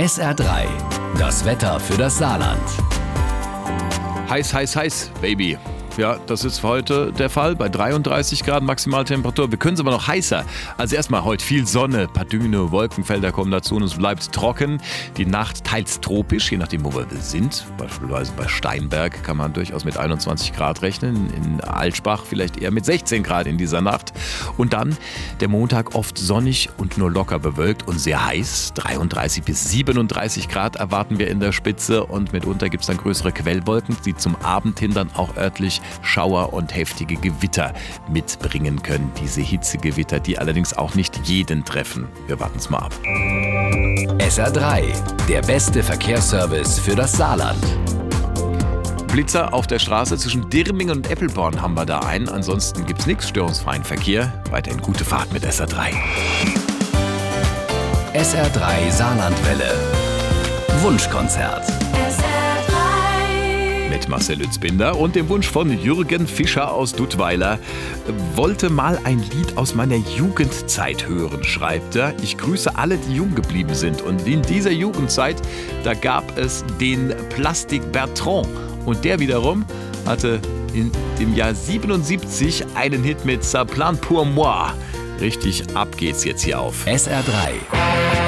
SR3, das Wetter für das Saarland. Heiß, heiß, heiß, Baby. Ja, das ist heute der Fall bei 33 Grad Maximaltemperatur. Wir können es aber noch heißer. Also erstmal heute viel Sonne, paar Düne, Wolkenfelder kommen dazu und es bleibt trocken. Die Nacht teils tropisch, je nachdem, wo wir sind. Beispielsweise bei Steinberg kann man durchaus mit 21 Grad rechnen. In Altschbach vielleicht eher mit 16 Grad in dieser Nacht. Und dann der Montag oft sonnig und nur locker bewölkt und sehr heiß. 33 bis 37 Grad erwarten wir in der Spitze und mitunter gibt es dann größere Quellwolken, die zum Abend hin dann auch örtlich Schauer und heftige Gewitter mitbringen können. Diese Hitzegewitter, die allerdings auch nicht jeden treffen. Wir warten es mal ab. SR3, der beste Verkehrsservice für das Saarland. Blitzer auf der Straße zwischen Dirmingen und Eppelborn haben wir da einen. Ansonsten gibt's nichts, störungsfreien Verkehr. Weiterhin gute Fahrt mit SR3. SR3 Saarlandwelle. Wunschkonzert. Mit Marcel Lützbinder und dem Wunsch von Jürgen Fischer aus Duttweiler. Wollte mal ein Lied aus meiner Jugendzeit hören, schreibt er. Ich grüße alle, die jung geblieben sind. Und in dieser Jugendzeit, da gab es den Plastic Bertrand. Und der wiederum hatte in dem Jahr 77 einen Hit mit Ça plane pour moi. Richtig, ab geht's jetzt hier auf SR3.